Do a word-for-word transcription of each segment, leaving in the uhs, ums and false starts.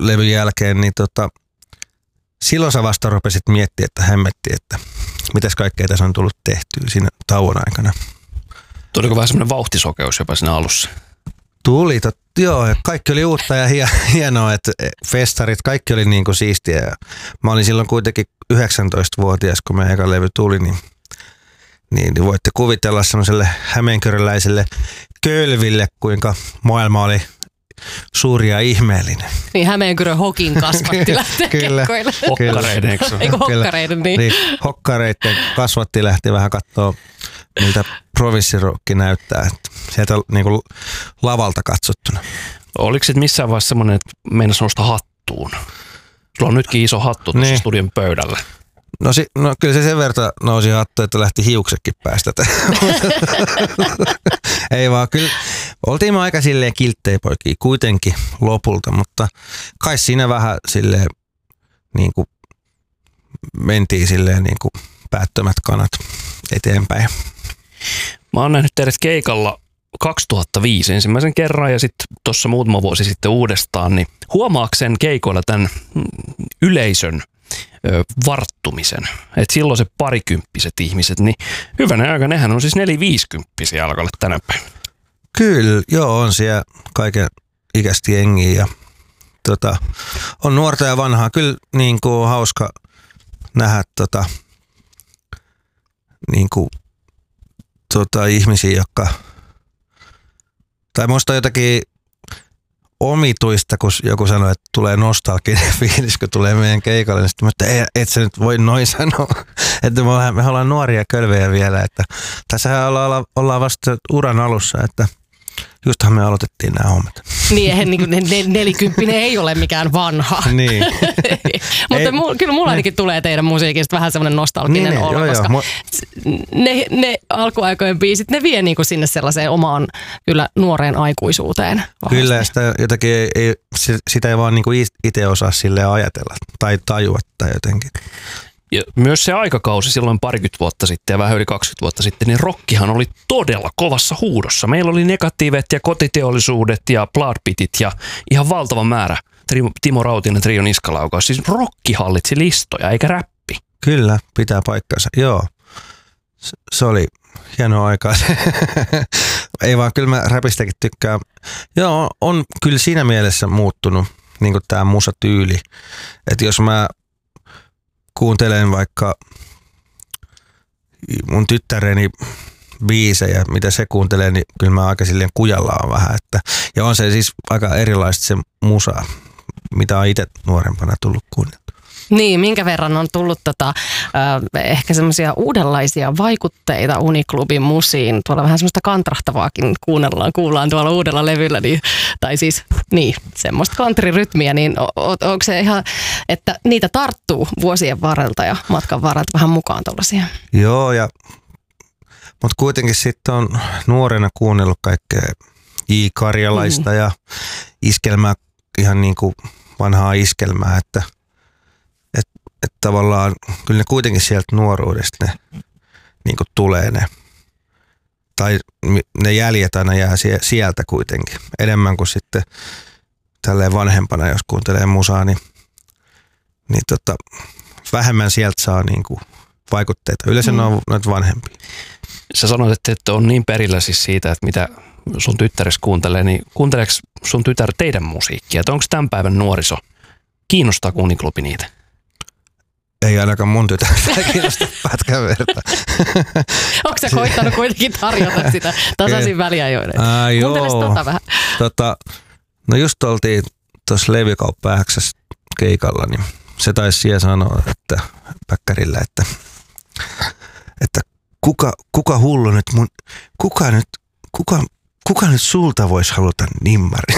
levyn jälkeen, niin tota, silloin sä vasta rupesit miettimään, että hemmetti, että mitäs kaikkea tässä on tullut tehtyä siinä tauon aikana. Tuliko vähän semmoinen vauhtisokeus jopa siinä alussa? Tuli, tot, joo, kaikki oli uutta ja hienoa, että festarit, kaikki oli niin kuin siistiä. Ja mä olin silloin kuitenkin yhdeksäntoistavuotias, kun meidän eka levy tuli, niin, niin voitte kuvitella semmoiselle hämeenkyröläiselle kölville, kuinka maailma oli suuri ja ihmeellinen. Niin Hämeenkyrön hokin kasvatti lähteä kekkoille. Hokkareiden, eikö se? Eikö hokkareiden, niin. niin. Hokkareiden kasvatti lähti vähän katsoa, miltä provinssirokki näyttää. Sieltä niin kuin lavalta katsottuna. Oliko se missään vaiheessa semmoinen, että meinasi nousta hattuun? Sulla on nytkin iso hattu tuossa niin. studion pöydällä. No, si, no kyllä se sen verran nousi hattu, että lähti hiuksetkin päästä. Ei vaan, kyllä oltiin me aika silleen kilttejä poikia kuitenkin lopulta, mutta kai siinä vähän silleen niin kuin mentiin silleen niin kuin päättömät kanat eteenpäin. Mä oon nähnyt teidät keikalla kaksituhattaviisi ensimmäisen kerran ja sitten tuossa muutama vuosi sitten uudestaan, niin huomaaksen keikoilla tämän yleisön ö, varttumisen. Että silloin se parikymppiset ihmiset, niin hyvänä aika, nehän on siis neliviisikymppisiä alkaa tänä päivänä. Kyllä, joo, on siellä kaiken ikäistä jengiä ja tota, on nuorta ja vanhaa. Kyllä niin kuin on hauska nähdä tota, niin kuin, tota, ihmisiä, jotka tai musta jotakin omituista, kun joku sanoi, että tulee nostalginen fiilis, kun tulee meidän keikalle, niin sitten mä että et sä nyt voi noin sanoa, että me, me ollaan nuoria kölvejä vielä, että tässä ollaan, ollaan vasta uran alussa, että justhan me aloitettiin nämä hommat. Niin, eihän niin nel, nelikymppinen ei ole mikään vanha. Niin. Mutta mu, kyllä mulla ainakin tulee teidän musiikista vähän semmoinen nostalginen niin, olo, joo, koska joo. ne, ne alkuaikojen biisit, ne vie niin kuin sinne sellaiseen omaan kyllä nuoreen aikuisuuteen. Vahvasti. Kyllä, sitä, jotakin ei, ei, sitä ei vaan niin kuin itse osaa silleen ajatella tai tajua tai jotenkin. Ja myös se aikakausi silloin parikymmentä vuotta sitten ja vähän yli kaksikymmentä vuotta sitten, niin rockihan oli todella kovassa huudossa. Meillä oli Negatiivet ja Kotiteollisuudet ja Bloodpitit ja ihan valtava määrä. Timo Rautinen, Trio Niskalaukaus. Siis rocki hallitsi listoja, eikä räppi. Kyllä, pitää paikkansa. Joo, se, se oli hienoa aikaa. Ei vaan, kyllä mä räpistäkin tykkään. Joo, on kyllä siinä mielessä muuttunut niin kuin tää musatyyli. Että jos mä kuuntelen vaikka mun tyttäreni biisejä, mitä se kuuntelee, niin kyllä mä aika silleen kujallaan vähän. Että, ja on se siis aika erilaista se musa, mitä on itse nuorempana tullut kuunneltua. Niin, minkä verran on tullut tota, äh, ehkä semmoisia uudenlaisia vaikutteita Uniklubin musiin. Tuolla vähän semmoista kantrahtavaakin kuunnellaan, kuullaan tuolla uudella levyllä. Niin, tai siis niin, semmoista country-rytmiä, niin on, onko se ihan, että niitä tarttuu vuosien varrelta ja matkan varrelta vähän mukaan tuollaisia? Joo, ja, mutta kuitenkin sitten on nuorena kuunnellut kaikkea J. Karjalaista mm. ja iskelmää, ihan niin kuin vanhaa iskelmää, että Että tavallaan kyllä ne kuitenkin sieltä nuoruudesta ne niin kuin tulee ne, tai ne jäljet aina jää sieltä kuitenkin. Enemmän kuin sitten tälleen vanhempana, jos kuuntelee musaa, niin, niin tota, vähemmän sieltä saa niin kuin vaikutteita. Yleensä mm. ne on noita vanhempia. Sä sanoit, että et on niin perillä siis siitä, että mitä sun tyttäres kuuntelee, niin kuunteleeko sun tytär teidän musiikkia? Että onko tämän päivän nuoriso, kiinnostaa Uniklubi niitä? Ei ainakaan mun tytärtä kiinnosta pätkän verta. Onko sä koittanut kuitenkin tarjota sitä tasaisin väliajoin? Kuunteles tota vähän. Tota, no just oltiin tuossa Levykauppa X:ssä keikalla, niin se taisi siellä sanoa, että Päkkärillä, että, että kuka, kuka hullu nyt mun, kuka nyt, kuka, kuka nyt sulta voisi haluta nimmari?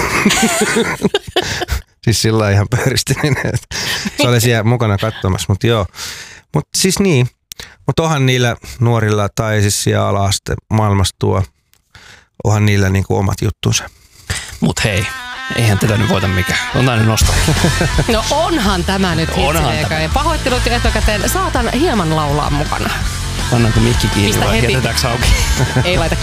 Siis sillä ihan pöyristinen, että se oli siellä mukana katsomassa, mutta joo. Mutta siis niin, mutta onhan niillä nuorilla tai siis siellä ala-aste maailmasta tuo, onhan niillä niinku omat juttunsa. Mut hei, eihän tätä nyt voita mikään. On tää nyt nostaa. No onhan tämä nyt hitsi. Pahoittelut jo etukäteen. Saatan hieman laulaa mukana. Pannaanko mikki kiinni vai jätetäänkö auki? Ei laita